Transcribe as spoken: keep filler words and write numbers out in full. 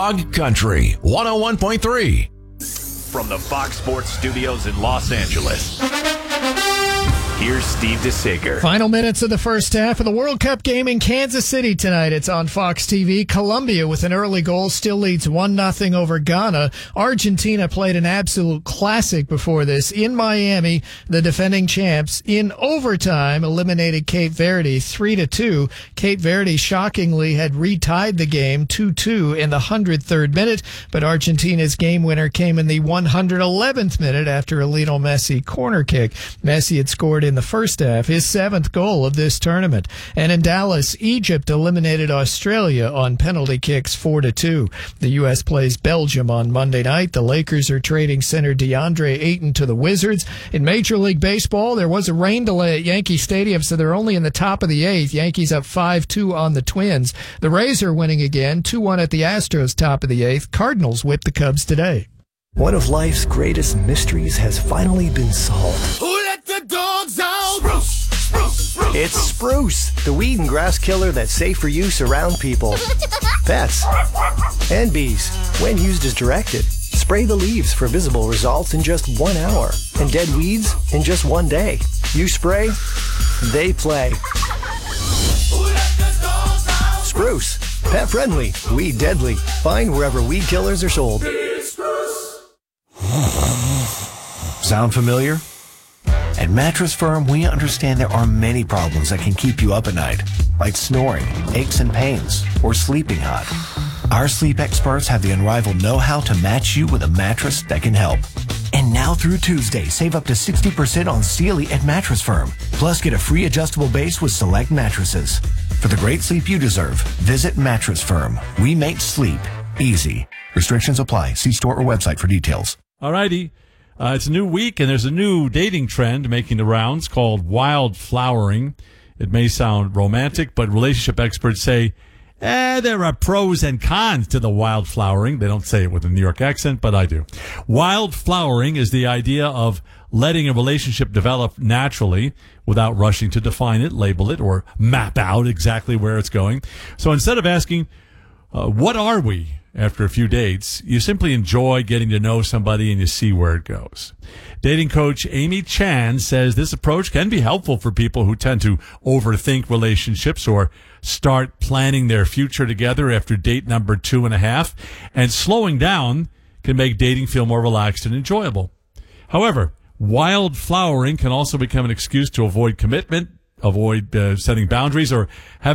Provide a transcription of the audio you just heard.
Hog Country one oh one point three. From the Fox Sports Studios in Los Angeles, here's Steve DeSager. Final minutes of the first half of the World Cup game in Kansas City tonight. It's on Fox T V. Colombia, with an early goal, still leads one nothing over Ghana. Argentina played an absolute classic before this in Miami. The defending champs, in overtime, eliminated Cape Verde three to two. Cape Verde shockingly had retied the game two two in the one hundred third minute, but Argentina's game winner came in the one hundred eleventh minute after a Lionel Messi corner kick. Messi had scored in the first half, his seventh goal of this tournament. And in Dallas, Egypt eliminated Australia on penalty kicks four to two. The U S plays Belgium on Monday night. The Lakers are trading center DeAndre Ayton to the Wizards. In Major League Baseball, there was a rain delay at Yankee Stadium, so they're only in the top of the eighth. Yankees up five two on the Twins. The Rays are winning again, two one at the Astros, top of the eighth. Cardinals whip the Cubs today. One of life's greatest mysteries has finally been solved. Who let the dogs out? Spruce, spruce, spruce. It's Spruce, the weed and grass killer that's safe for use around people, pets, and bees. When used as directed, spray the leaves for visible results in just one hour, and dead weeds in just one day. You spray, they play. Who let the dogs out? Spruce, pet friendly, weed deadly. Find wherever weed killers are sold. Sound familiar? At Mattress Firm, we understand there are many problems that can keep you up at night, like snoring, aches and pains, or sleeping hot. Our sleep experts have the unrivaled know-how to match you with a mattress that can help. And now through Tuesday, save up to sixty percent on Sealy at Mattress Firm. Plus, get a free adjustable base with select mattresses. For the great sleep you deserve, visit Mattress Firm. We make sleep easy. Restrictions apply. See store or website for details. All righty. Uh, it's a new week, and there's a new dating trend making the rounds called wildflowering. It may sound romantic, but relationship experts say, eh, there are pros and cons to the wildflowering. They don't say it with a New York accent, but I do. Wildflowering is the idea of letting a relationship develop naturally without rushing to define it, label it, or map out exactly where it's going. So instead of asking, uh, what are we? After a few dates, you simply enjoy getting to know somebody and you see where it goes. Dating coach Amy Chan says this approach can be helpful for people who tend to overthink relationships or start planning their future together after date number two and a half, and slowing down can make dating feel more relaxed and enjoyable. However, wildflowering can also become an excuse to avoid commitment, avoid uh, setting boundaries, or have